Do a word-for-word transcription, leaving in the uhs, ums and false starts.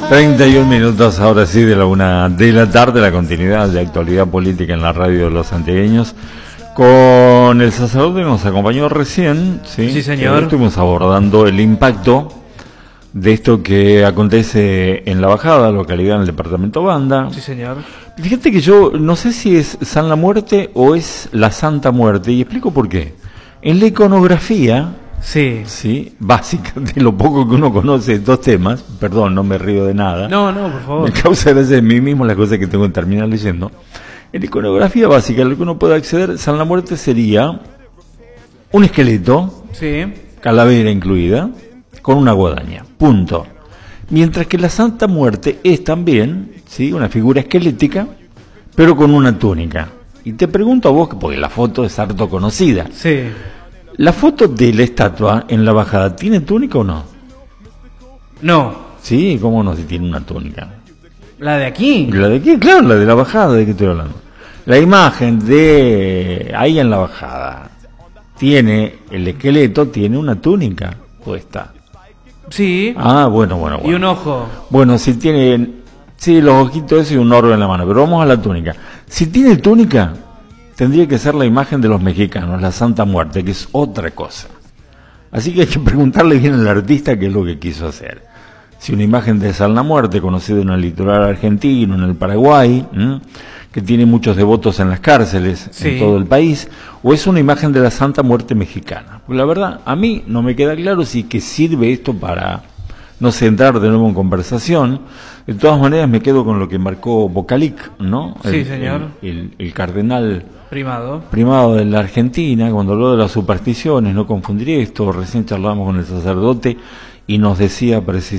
treinta y un minutos ahora sí de la una de la tarde, la continuidad de actualidad política en la radio de los santiagueños con el sacerdote que nos acompañó recién. Sí, sí señor. Estuvimos abordando el impacto de esto que acontece en La Bajada, localidad en el departamento Banda. Sí señor. Fíjate que yo no sé si es San la Muerte o es la Santa Muerte, y explico por qué. En la iconografía, sí, sí, básica, de lo poco que uno conoce de estos temas, perdón, no me río de nada. No, no, por favor. Me causa gracia de mí mismo las cosas que tengo que terminar leyendo. En la iconografía básica, lo que uno puede acceder, San la Muerte sería un esqueleto, sí, calavera incluida, con una guadaña, punto. Mientras que la Santa Muerte es también, sí, una figura esquelética, pero con una túnica. Y te pregunto a vos, porque la foto es harto conocida. Sí. ¿La foto de la estatua en La Bajada tiene túnica o no? No. Sí, ¿cómo no si tiene una túnica? ¿La de aquí? ¿La de qué? Claro, la de La Bajada, ¿de qué estoy hablando? La imagen de ahí en La Bajada tiene, el esqueleto tiene una túnica puesta. Sí. Ah, bueno, bueno, bueno. Y un ojo. Bueno, si tiene, sí, los ojitos esos y un orbe en la mano, pero vamos a la túnica. Si tiene túnica, tendría que ser la imagen de los mexicanos, la Santa Muerte, que es otra cosa. Así que hay que preguntarle bien al artista qué es lo que quiso hacer. Si una imagen de San la Muerte, conocida en el litoral argentino, en el Paraguay, ¿m? que tiene muchos devotos en las cárceles, sí, en todo el país, o es una imagen de la Santa Muerte mexicana. Porque la verdad, a mí no me queda claro si que sirve esto para no sé, entrar de nuevo en conversación. De todas maneras me quedo con lo que marcó Bocalic, ¿no? Sí, el, señor. El, el, el cardenal primado. primado de la Argentina, cuando habló de las supersticiones, no confundir esto. Recién charlábamos con el sacerdote y nos decía precisamente